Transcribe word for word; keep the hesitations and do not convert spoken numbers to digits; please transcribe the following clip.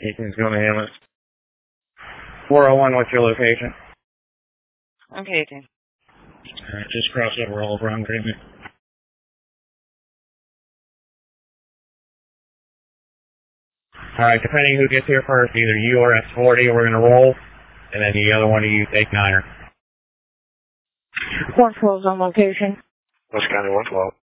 eighteen's going to ambulance. four oh one, what's your location? Okay, eighteen. Alright, just cross over all wrong treatment. Alright, depending who gets here first, either you or S forty, we're going to roll, and then the other one of you take niner. one twelve's on location. West County one twelve.